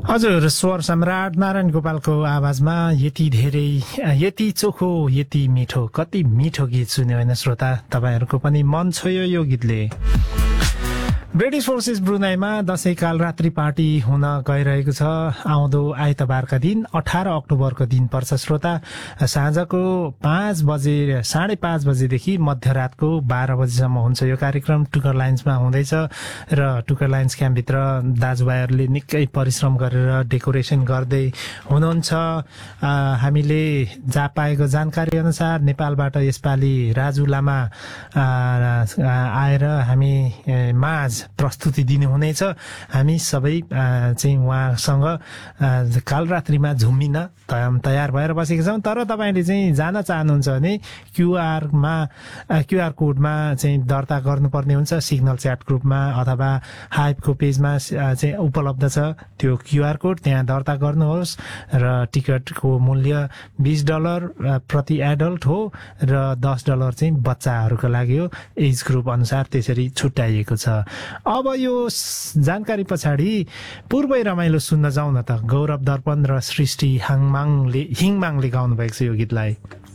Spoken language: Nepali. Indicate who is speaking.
Speaker 1: हजुर, स्वर सम्राट नारायण गोपालको आवाजमा यति धेरै, यति चोखो, यति मिठो, कति मिठो गीत सुन्यो होइन श्रोता? तपाईहरूको पनि मन छोयो यो गीतले। British forces ब्रुनाईमा Dashain Kalratri party हुन गइरहेको छ। आउँदो आइतबारका दिन 18 अक्टोबरको दिन पर्छ श्रोता। साँझको 5 बजे, 5:30 बजेदेखि मध्यरातको 12 बजेसम्म हुन्छ यो कार्यक्रम। टुकर लाइन्समा हुँदैछ र टुकर लाइन्स क्याम्पभित्र दाजुभाइहरूले निकै परिश्रम गरेर डेकोरेसन गर्दै हुनुहुन्छ। हामीले जहाँ पाएको जानकारी अनुसार नेपालबाट यसपालि राजु लामा आएर हामी माझ प्रस्तुति दिनुहुनेछ। हामी सबै चाहिँ उहाँसँग कालरात्रिमा झुम्मिन तयार भएर बसेका छौँ। तर तपाईँले चाहिँ जान चाहनुहुन्छ भने क्युआर कोडमा चाहिँ दर्ता गर्नुपर्ने हुन्छ। सिग्नल च्याट ग्रुपमा अथवा हाइपको पेजमा चाहिँ उपलब्ध छ त्यो क्युआर कोड, त्यहाँ दर्ता गर्नुहोस् र टिकटको मूल्य $20 प्रति एडल्ट हो र $10 चाहिँ बच्चाहरूको लागि हो। एज ग्रुप अनुसार त्यसरी छुट्याइएको छ। अब यो जानकारी पछाडि पूर्वै रमाइलो सुन्न जाउँ न त। गौरव दर्पण र सृष्टि हिङमाङले गाउनु भएको छ यो गीतलाई।